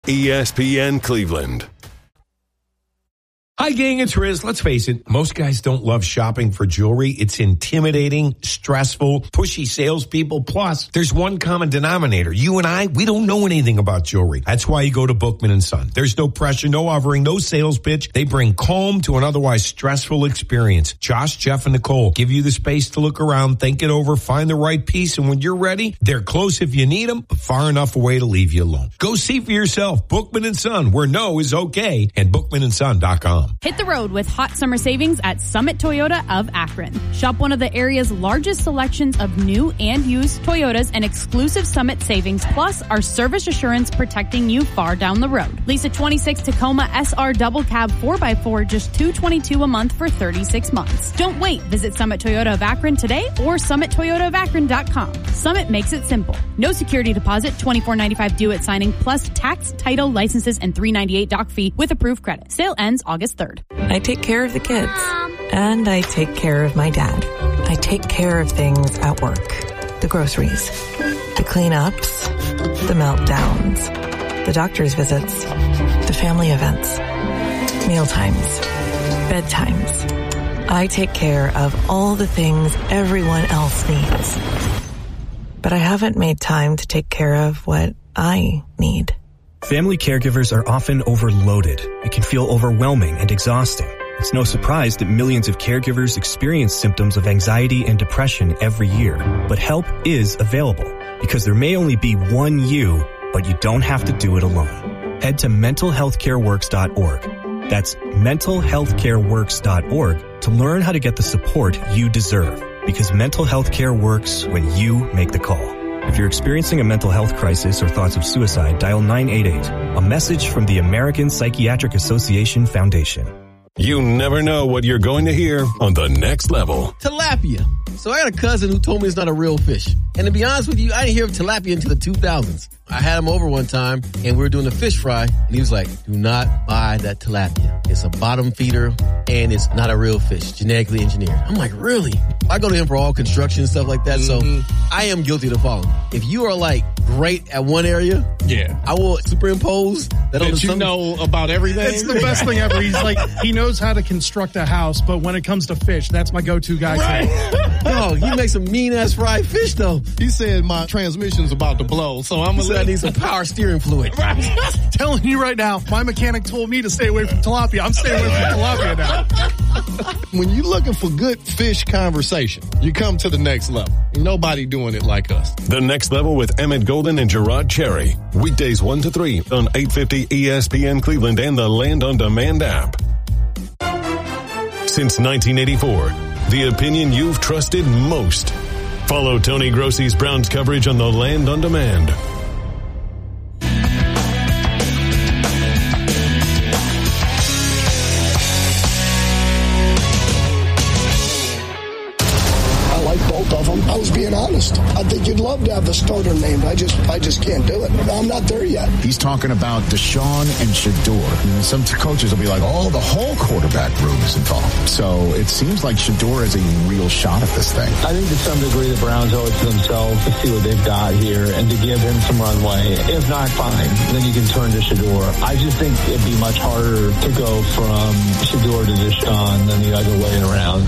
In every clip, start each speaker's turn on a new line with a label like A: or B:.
A: ESPN Cleveland.
B: Hi, gang, it's Riz. Let's face it, most guys don't love shopping for jewelry. It's intimidating, stressful, pushy salespeople. Plus, there's one common denominator. You and I, we don't know anything about jewelry. That's why you go to Bookman & Son. There's no pressure, no hovering, no sales pitch. They bring calm to an otherwise stressful experience. Josh, Jeff, and Nicole give you the space to look around, think it over, find the right piece, and when you're ready, they're close if you need them, but far enough away to leave you alone. Go see for yourself. Bookman & Son, where no is okay, and bookmanandson.com.
C: Hit the road with hot summer savings at Summit Toyota of Akron. Shop one of the area's largest selections of new and used Toyotas and exclusive Summit savings, plus our service assurance protecting you far down the road. Lease a 26 Tacoma SR double cab 4x4, just $222 a month for 36 months. Don't wait. Visit Summit Toyota of Akron today or summittoyotaofakron.com. Summit makes it simple. No security deposit, $24.95 due at signing, plus tax, title, licenses, and $398 doc fee with approved credit. Sale ends August 3rd.
D: I take care of the kids. And I take care of my dad. I take care of things at work. The groceries. The cleanups. The meltdowns. The doctor's visits. The family events. Mealtimes. Bedtimes. I take care of all the things everyone else needs. But I haven't made time to take care of what I need.
E: Family caregivers are often overloaded. It can feel overwhelming and exhausting. It's no surprise that millions of caregivers experience symptoms of anxiety and depression every year. But help is available, because there may only be one you, but you don't have to do it alone. Head to mentalhealthcareworks.org. That's mentalhealthcareworks.org to learn how to get the support you deserve, because mental health care works when you make the call. If you're experiencing a mental health crisis or thoughts of suicide, dial 988. A message from the American Psychiatric Association Foundation.
A: You never know what you're going to hear on The Next Level.
F: Tilapia. So I got a cousin who told me it's not a real fish. And to be honest with you, I didn't hear of tilapia until the 2000s. I had him over one time, and we were doing a fish fry, and he was like, do not buy that tilapia. It's a bottom feeder, and it's not a real fish, genetically engineered. I'm like, really? I go to him for all construction and stuff like that, so I am guilty to follow. If you are, like, great at one area, I will superimpose that on
G: you know about everything. It's the best thing ever. He's like, he knows how to construct a house, but when it comes to fish, that's my go-to guy.
F: Right. Yo, you make some mean-ass fried fish, though.
G: He said my transmission's about to blow, so I'm going to
F: I need some power steering fluid.
G: Right. Telling you right now, my mechanic told me to stay away from tilapia. I'm staying away from tilapia now. When you're looking for good fish conversation, you come to The Next Level. Ain't nobody doing it like us.
A: The Next Level with Emmett Golden and Gerard Cherry. Weekdays 1 to 3 on 850 ESPN Cleveland and the Land On Demand app. Since 1984, the opinion you've trusted most. Follow Tony Grossi's Browns coverage on the Land On Demand.
H: I was being honest. I think you'd love to have the starter named. I just can't do it. I'm not there yet.
I: He's talking about Deshaun and Shedeur. And some coaches will be like, oh, the whole quarterback room is involved. So it seems like Shedeur has a real shot at this thing.
J: I think to some degree the Browns owe it to themselves to see what they've got here and to give him some runway. If not, fine. Then you can turn to Shedeur. I just think it'd be much harder to go from Shedeur to Deshaun than the other way around.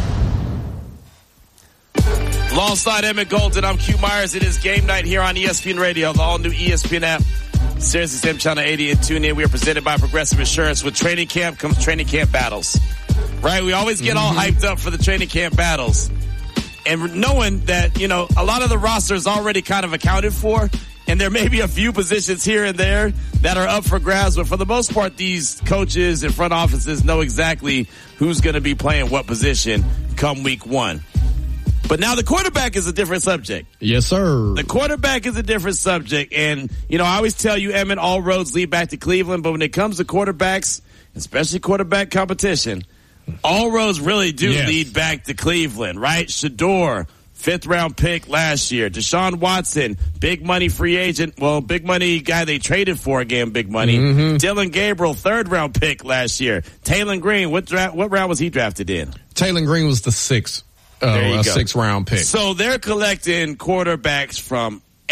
K: Alongside Emmett Golden, I'm Q Myers. It is game night here on ESPN Radio, the all-new ESPN app, SiriusXM Channel 80, and tune in. We are presented by Progressive Insurance. With training camp comes training camp battles, right? We always get all hyped up for the training camp battles. And knowing that, you know, a lot of the roster is already kind of accounted for, and there may be a few positions here and there that are up for grabs, but for the most part, these coaches and front offices know exactly who's going to be playing what position come week one. But now the quarterback is a different subject.
G: Yes, sir.
K: The quarterback is a different subject. And, you know, I always tell you, Emmett, all roads lead back to Cleveland. But when it comes to quarterbacks, especially quarterback competition, all roads really do lead back to Cleveland, right? Shedeur, 5th-round pick last year. Deshaun Watson, big money free agent. Well, big money guy they traded for again, big money. Dylan Gabriel, 3rd-round pick last year. Taylor Green, what round was he drafted in?
G: Taylor Green was the 6th. A 6th-round pick.
K: So they're collecting quarterbacks from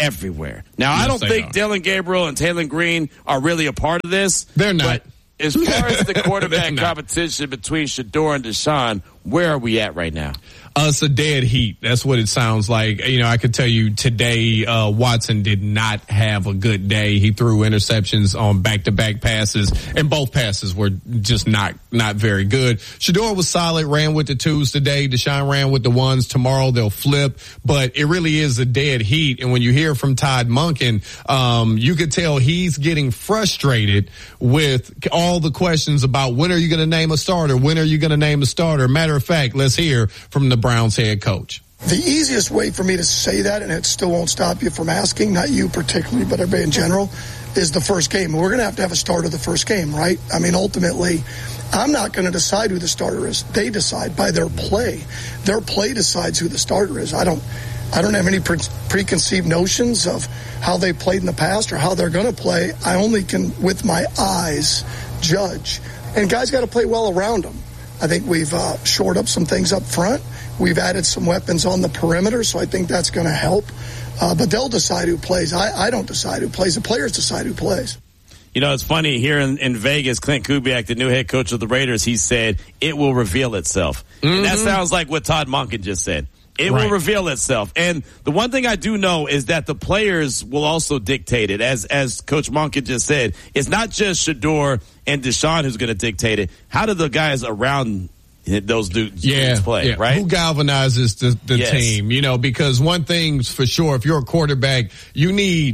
K: everywhere. Now, I don't think Dillon Gabriel and Taylor Green are really a part of this.
G: They're not.
K: But as far as the quarterback competition between Shedeur and Deshaun, where are we at right now?
G: It's a dead heat. That's what it sounds like. You know, I could tell you today, Watson did not have a good day. He threw interceptions on back-to-back passes, and both passes were just not very good. Shedeur was solid, ran with the twos today. Deshaun ran with the ones. Tomorrow they'll flip, but it really is a dead heat. And when you hear from Todd Monken, you could tell he's getting frustrated with all the questions about when are you going to name a starter? When are you going to name a starter? Matter of fact, let's hear from the Browns head coach.
H: The easiest way for me to say that, and it still won't stop you from asking, not you particularly, but everybody in general, is the first game. We're going to have a starter the first game, right? I mean, ultimately, I'm not going to decide who the starter is. They decide by their play. Their play decides who the starter is. I don't have any preconceived notions of how they played in the past or how they're going to play. I only can, with my eyes, judge. And guys got to play well around them. I think we've shored up some things up front. We've added some weapons on the perimeter, so I think that's going to help. But they'll decide who plays. I don't decide who plays. The players decide who plays.
K: You know, it's funny, here in Vegas, Clint Kubiak, the new head coach of the Raiders, he said, it will reveal itself. Mm-hmm. And that sounds like what Todd Monken just said. It will reveal itself. And the one thing I do know is that the players will also dictate it. As Coach Monken just said, it's not just Shedeur and Deshaun who's going to dictate it. How do the guys around those dudes play, right?
G: Who galvanizes the team? You know, because one thing's for sure, if you're a quarterback, you need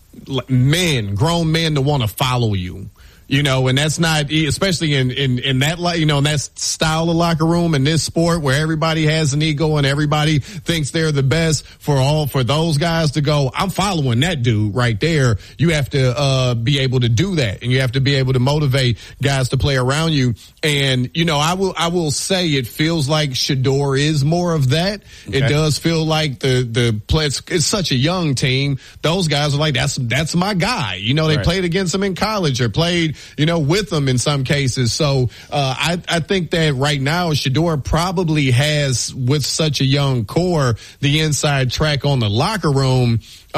G: grown men to want to follow you. You know, and that's not, especially in that, you know, in that style of locker room in this sport where everybody has an ego and everybody thinks they're the best, for those guys to go, I'm following that dude right there. You have to, be able to do that, and you have to be able to motivate guys to play around you. And, you know, I will say it feels like Shedeur is more of that. Okay. It does feel like the play, it's such a young team. Those guys are like, that's my guy. You know, they played against him in college or played, you know, with them in some cases. So, I think that right now Shedeur probably has, with such a young core, the inside track on the locker room.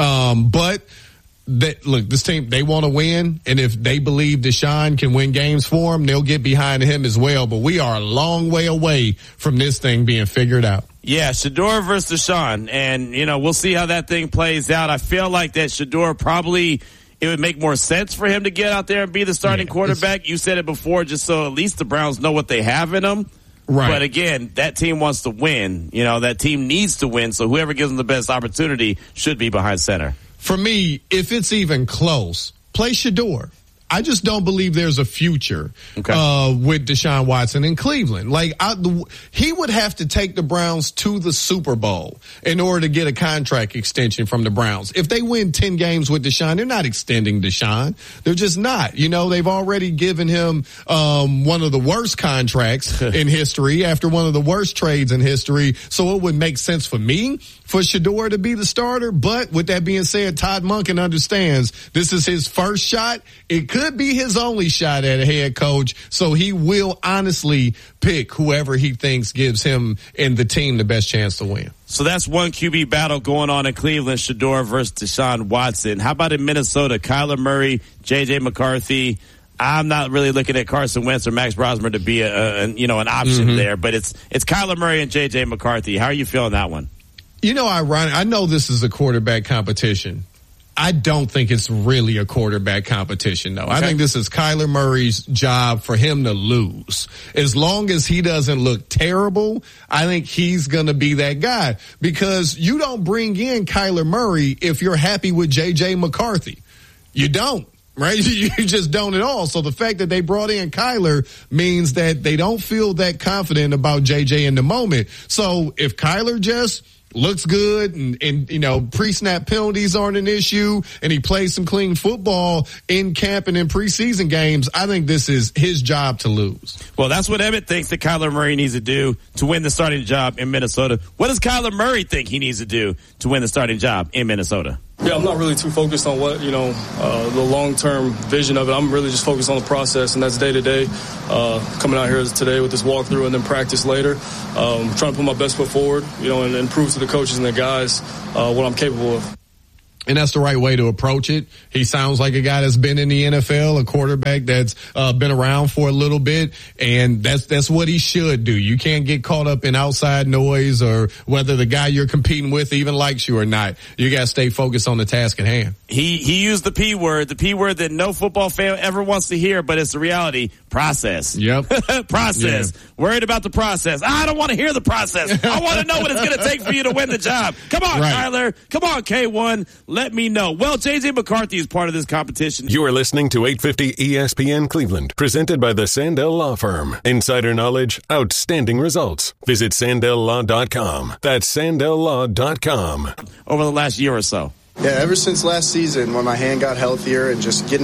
G: But look, this team, they want to win. And if they believe Deshaun can win games for them, they'll get behind him as well. But we are a long way away from this thing being figured out.
K: Yeah, Shedeur versus Deshaun. And, you know, we'll see how that thing plays out. I feel like that Shedeur probably, it would make more sense for him to get out there and be the starting quarterback. You said it before, just so at least the Browns know what they have in them. Right. But again, that team wants to win. You know, that team needs to win. So whoever gives them the best opportunity should be behind center.
G: For me, if it's even close, play Shedeur. I just don't believe there's a future with Deshaun Watson in Cleveland. Like, he would have to take the Browns to the Super Bowl in order to get a contract extension from the Browns. If they win 10 games with Deshaun, they're not extending Deshaun. They're just not. You know, they've already given him one of the worst contracts in history after one of the worst trades in history. So it would make sense for me for Shedeur to be the starter. But with that being said, Todd Monken understands this is his first shot. It could be his only shot at a head coach, so he will honestly pick whoever he thinks gives him and the team the best chance to win.
K: So that's one QB battle going on in Cleveland, Shedeur versus Deshaun Watson. How about in Minnesota, Kyler Murray, J.J. McCarthy? I'm not really looking at Carson Wentz or Max Brosmer to be an option there, but it's Kyler Murray and J.J. McCarthy. How are you feeling that one?
G: You know, I know this is a quarterback competition. I don't think it's really a quarterback competition, though. Okay. I think this is Kyler Murray's job for him to lose. As long as he doesn't look terrible, I think he's going to be that guy. Because you don't bring in Kyler Murray if you're happy with J.J. McCarthy. You don't. Right? You just don't at all. So the fact that they brought in Kyler means that they don't feel that confident about JJ in the moment. So if Kyler just looks good and you know, pre-snap penalties aren't an issue and he plays some clean football in camp and in preseason games, I think this is his job to lose.
K: Well, that's what Emmett thinks that Kyler Murray needs to do to win the starting job in Minnesota. What does Kyler Murray think he needs to do to win the starting job in Minnesota?
L: Yeah, I'm not really too focused on what, the long-term vision of it. I'm really just focused on the process, and that's day-to-day. Coming out here today with this walkthrough and then practice later. Trying to put my best foot forward, and prove to the coaches and the guys what I'm capable of.
G: And that's the right way to approach it. He sounds like a guy that's been in the NFL, a quarterback that's been around for a little bit, and that's what he should do. You can't get caught up in outside noise or whether the guy you're competing with even likes you or not. You got to stay focused on the task at hand.
K: He used the P word that no football fan ever wants to hear, but it's the reality. Process.
G: Yep.
K: Process. Yeah. Worried about the process. I don't want to hear the process. I want to know what it's going to take for you to win the job. Come on, right. Tyler. Come on, K1. Let me know. Well, J.J. McCarthy is part of this competition.
A: You are listening to 850 ESPN Cleveland, presented by the Sandell Law Firm. Insider knowledge, outstanding results. Visit SandellLaw.com. That's SandellLaw.com.
K: Over the last year or so.
M: Yeah, ever since last season when my hand got healthier and just getting